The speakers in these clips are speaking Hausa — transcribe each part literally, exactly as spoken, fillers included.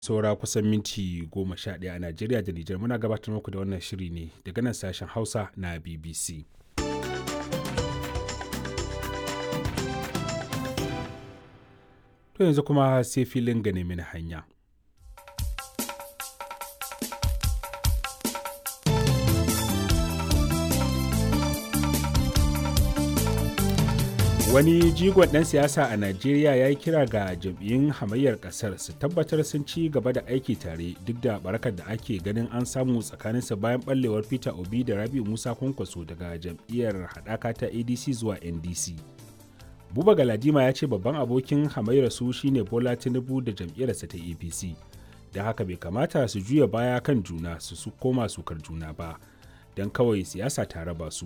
Saura kusan minti goma sha ɗaya a Najeriya da Nijar muna gabatar muku da wannan shiri ne daga nan sashen Hausa na B B C. To yanzu kuma sai filin gane mini hanya. Wani jigon ɗan siyasa a Najeriya ya yi kira ga jam'iyyun hamayyar ƙasar su tabbatar sun ci gaba da aiki tare duk da barakar da ake ganin an samu tsakaninsa bayan ɓallewar Peter Obi da Rabi'u Musa Kwankwaso daga jam'iyyar haɗaka ta A D C zuwa N D C. Buba Galadima ya ce babban abokin hamayyar su shine Bola Tinubu da jam'iyyarsa ta A P C, don haka bai kamata su juya baya kan juna su su koma sukar juna ba, don kawai siyasa ta raba su.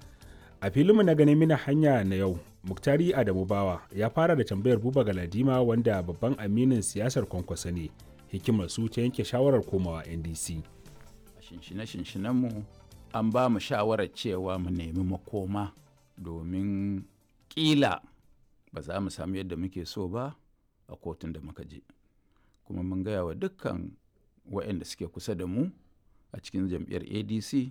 A filinmu na ganin mina hanya na yau, Muktari Adamu Bawa ya fara da tambayar Buba Galadima wanda babban aminin siyasar Kwankwasa ne, hikimar su ta yanke shawarar komawa N D C. Shinshine-shinshinenmu an ba mu shawarar cewa mu nemi makoma domin ƙila ba za mu samu yadda muke so ba a kotun da muka je. Kuma mun gaya wa dukkan waɗanda suke kusa da mu a cikin jam'iyyar A D C,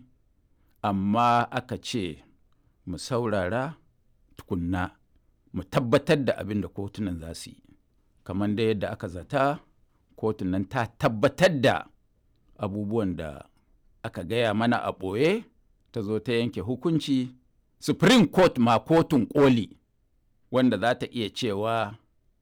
amma aka ce mu saurara tukunna mu tabbatar da abin da kotunan za su yi, kamar da yadda aka zata kotun nan ta tabbatar da abubuwan da aka gaya mana a ɓoye, ta zo ta yanke hukunci. Supreme Court ma kotun koli wanda za ta iya cewa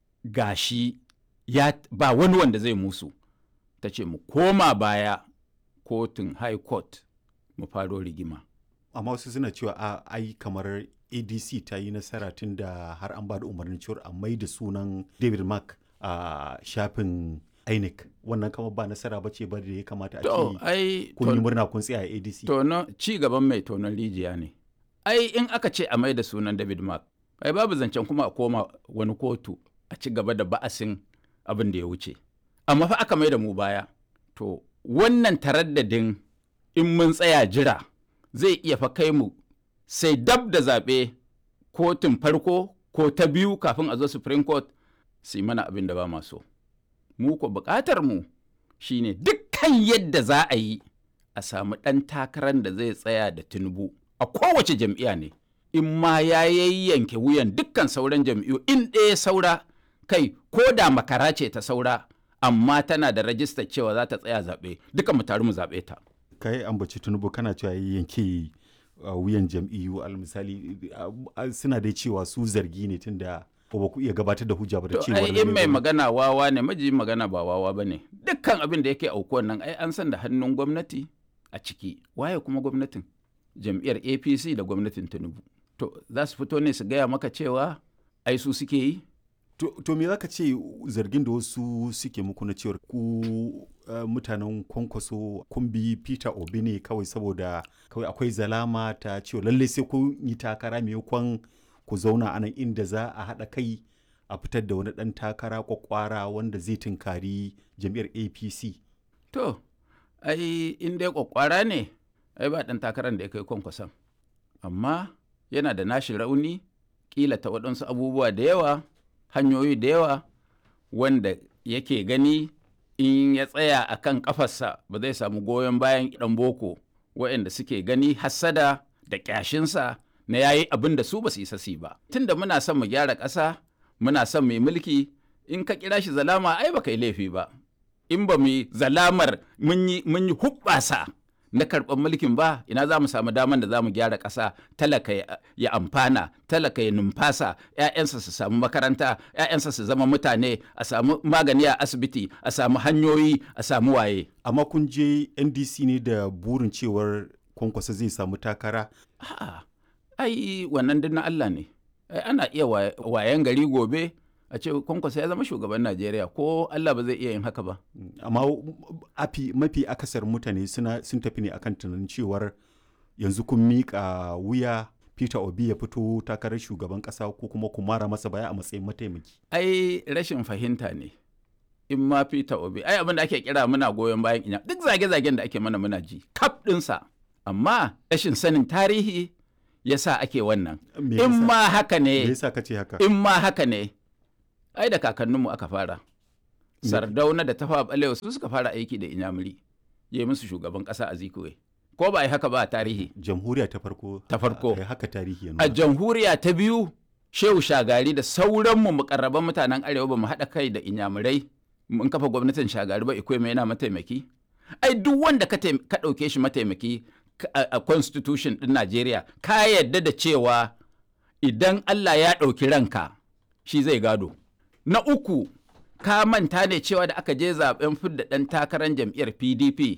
gashi ya ba wani wanda zai musu, ta ce mu koma baya kotun High Court mu faro rigima. Amma wasu suna cewa a ai kamar A D C ta yi nasara tun da har an ba da umarnin cewar a mai da sunan David Mark a shafin I N E C. Wannan kama ba nasara ba ce ba da ya kamata a ce kun yi murna kun tsaya a A D C. Tono ci gaban mai tonon rijiya ne. Ai in aka ce a mai da sunan David Mark, ai babu zancen kuma a koma wani kotu a ci gaba da ba'asin abin da ya wuce. Amma fa aka mai da mu baya. To wannan taraddadin in mun tsaya jira zai iya fa kai mu sai dab da zaɓe kotun farko ko ta biyu kafin a zo Supreme Court su yi mana abin da ba maso. Mu ko buƙatar mu shine dukkan yadda za a yi a samu ɗan takarar da zai tsaya da Tinubu a kowace jam'iyya ne. In ma ya yayyanke wuyan dukkan sauran jam'iyyu in ɗaya saura kai ko da makara ce ta saura amma tana da rajistar cewa za ta tsaya zaɓe duka mu taru mu zaɓe ta. Kai ambaci Tinubu kana cewa yanke Uh, wuyan jam'iyyu al misali uh, uh, suna dai cewa su zargi ne tun da ba ku iya gabatar da hujja ba da cewa in mai magana wawa ne maji magana ba wawa ba ne. Dukkan abin da yake aukuwan nan ai an san da hannun gwamnati a ciki. Waye kuma gwamnatin? Jam'iyyar A P C da gwamnatin Tinubu. To za su fito ne su gaya maka cewa ai su suke yi? To, to me za ka ce zargin da wasu suke muku na cewar ku uh, mutanen Kwankwaso kun bi Peter Obi ne kawai saboda kawai akwai zalama ta cewa lallai sai kun yi takara maimakon ku zauna a nan inda za a haɗa kai a fitar da wani ɗan takara kwakwara wanda zai tunkari jam'iyyar A P C. To, ai in dai kwakwara ne, ai ba ɗan takarar da ya kai Kwankwason. Amma yana da nashi rauni, ƙila ta waɗansu abubuwa da yawa, hanyoyi da yawa wanda yake gani in ya tsaya a kan ƙafarsa ba zai samu goyon bayan ɗan boko waɗanda suke gani hassada da ƙyashinsa na yayi abin da su ba su isa su ba. Tun da muna son mu gyara ƙasa, muna son mu yi mulki, in ka kira shi zalama ai ba kai laifi ba. In ba mu yi zalamar mun yi huɓɓasa na karɓar mulkin ba, ina za mu samu daman da za mu gyara ƙasa, talaka ya amfana, talaka ya numfasa, 'ya'yansa su samu makaranta, 'ya'yansa su zama mutane, a samu magani a asibiti, a samu hanyoyi, a samu waye. Amma kun je N D C ne da burin cewar Kwankwasa zai samu takara? A'a, ai wannan duk na Allah ne. Ai ana iya wayan gari gobe a ce Kwankwasa ya zama shugaban Najeriya, ko Allah ba zai iya yin haka ba. Amma afi mafi akasar mutane suna sun tafi ne akan tunanin cewar yanzu kun miƙa wuya Peter Obi ya fito takarar shugaban ƙasa ko kuma ku mara masa baya a matsayin mataimaki. Ai rashin fahimta ne. In ma Peter Obi, ai abin da ake kira muna goyon bayan ina duk zage-zagen da ake mana muna ji, kaf ɗinsa. Amma rashin sanin tarihi yasa ake wannan. In ma haka ne. Me yasa kace haka? In ma haka ne. Ai da kakanninmu aka fara Sardauna da Tafawa Balewa su suka fara aiki da Inyamuri ya yi musu shugaban ƙasa a Zikwe. Ko ba a yi haka ba a tarihi? Jamhuriya ta farko. Ta farko. A haka tarihi ya nuna. A jamhuriya ta biyu Shehu Shagari da sauranmu mukarraban mutanen Arewa ba mu haɗa kai da Inyamurai mun kafa gwamnatin Shagari ba, Ikweme yana mataimaki. Ai duk wanda ka ɗauke shi mataimaki a constitution ɗin Najeriya ka yarda da cewa idan Allah ya ɗauki ranka shi zai gado. Na uku, ka manta ne cewa da aka je zaben fidda ɗan takarar jam'iyyar P D P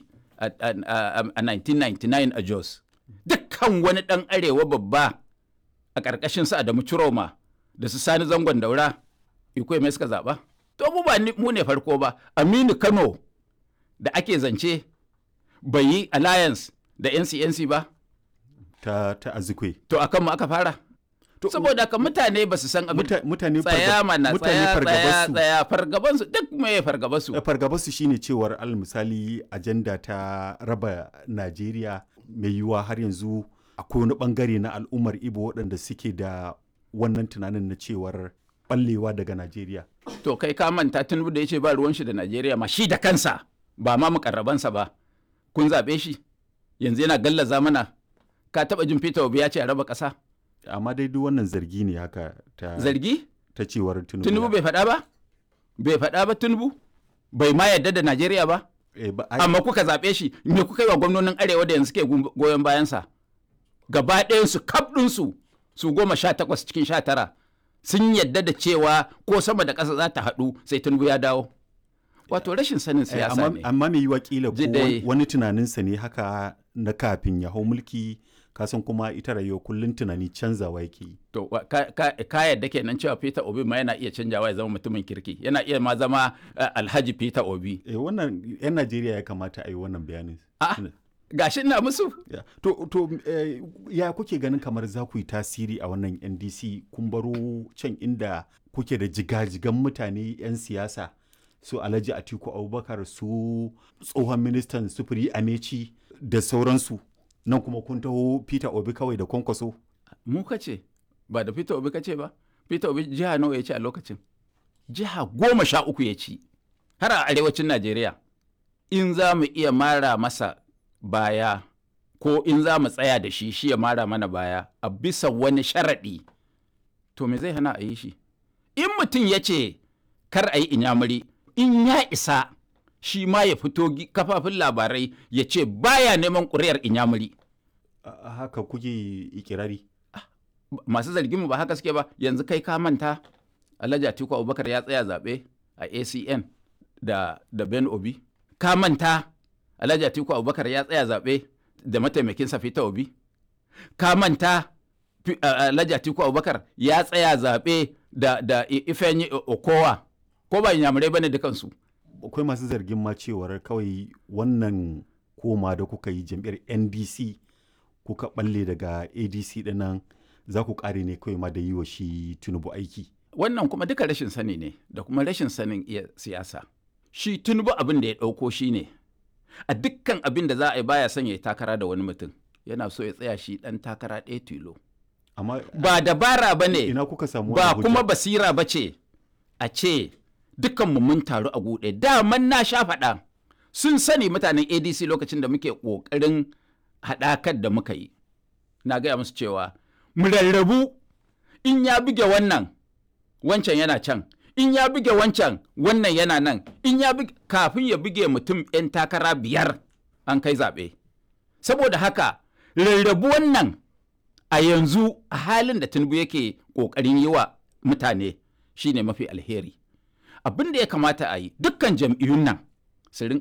a nineteen ninety-nine a Jos. Dukkan wani ɗan Arewa babba a ƙarƙashin su Adamu Ciroma da su Sani Zangon Daura, Ikweme suka zaɓa. To mu ba mu ne farko ba, Aminu Kano da ake zance bai yi alliance da N C N C ba. Ta, ta Azikwe. To akan mu aka fara. Saboda haka mutane ba su san abin mutane tsaya mana tsaya tsaya tsaya fargabansu duk mai fargabansu fargabansu shine cewar al misali ajanda ta raba Najeriya mai yiwuwa har yanzu akwai wani bangare na al'ummar Ibo waɗanda suke da wannan tunanin na cewar ballewa daga Najeriya. To kai ka manta Tinubu da yace ba ruwan shi da Najeriya ma shi da kansa ba ma mukarrabansa ba kun zabe shi yanzu yana gallaza mana. Ka taba jin Peter Obi ya ce a raba ƙasa? Amma dai duk wannan zargi ne haka ta zargi ta cewar Tinubu Tinubu bai faɗa ba bai faɗa ba Tinubu bai ma yarda da Najeriya ba, e, ba ai... amma kuka zaɓe shi me kuka yi wa gwamnonin Arewa da yanzu ke goyon bayansa gaba ɗayan su kaf ɗin su su goma sha takwas cikin sha tara sun yarda da cewa ko sama da ƙasa za ta haɗu sai Tinubu ya dawo. Wato rashin sanin siyasa e, amma, ne amma me yiwa kila ko wani tunaninsa ne haka na kafin ya hau mulki kasan kuma ita rayuwa kullum tunani canzawa yake yi. To ka, ka, ka yadda kenan cewa Peter Obi ma yana iya canjawa ya zama mutumin kirki, yana iya ma zama uh, Alhaji Peter Obi. Eh wannan yan Najeriya ya kamata a yi wannan bayanin. Ah, gashi ina musu. Yeah. To, to eh, ya kuke ganin kamar za ku yi tasiri a wannan N D C kun baro can inda kuke da jigajigan mutane 'yan siyasa su Alhaji Atiku Abubakar su tsohon ministan sufuri Amechi da sauransu. Nan kuma kun taho Peter Obi kawai da Kwankwaso? Mu kace ba da Peter Obi kace ba. Peter Obi jiha nawa ya ci a lokacin? Jiha goma sha uku ya ci har a arewacin Najeriya. In za mu iya mara masa baya ko in za mu tsaya da shi shi ya mara mana baya a bisa wani sharaɗi, to me zai hana a yi shi? In mutum ya ce kar a yi Inyamuri, in ya isa shi ma ya fito kafafin labarai ya ce baya neman ƙuri'ar Inyamuri. Haka kuke ikirari? Masu zargin mu ba haka suke ba. Yanzu kai ka manta Alhaji Atiku Abubakar ya tsaya zaɓe a A C N da, da Ben Obi. Ka manta Alhaji Atiku Abubakar ya tsaya zaɓe da mataimakinsa Peter Obi. Ka manta Alhaji Atiku Abubakar ya tsaya zaɓe da, da Ifeanyi Okowa. Ko ba Inyamurai bane dukansu. Akwai masu zargin ma cewar kawai wannan koma da kuka yi jam'iyyar N D C kuka balle daga A D C dinnan za ku kare ne kawai ma da yi wa shi Tinubu aiki. Wannan kuma duka rashin sani ne da kuma rashin sanin iya siyasa. Shi Tinubu abin da ya ɗauko shi ne a dukkan abin da za a yi baya son ya yi takara da wani mutum, yana so ya tsaya shi ɗan takara ɗaya tilo. Amma ba dabara ba ne, ina kuka samu ba kuma basira ba ce a ce dukkanmu mun taru a guɗe. Daman na sha faɗa sun sani mutanen A D C lokacin da muke ƙoƙarin haɗakar da muka yi. Na gaya musu cewa mu rarrabu, in ya buge wannan wancan yana can, in ya buge wancan wannan yana nan, in ya buge kafin ya buge mutum 'yan takara biyar an kai zaɓe. Saboda haka rarrabu wannan a yanzu a halin da Tinubu yake ƙoƙarin yi wa mutane shine mafi alheri. Abin da ya kamata a yi dukkan jam'iyyun nan su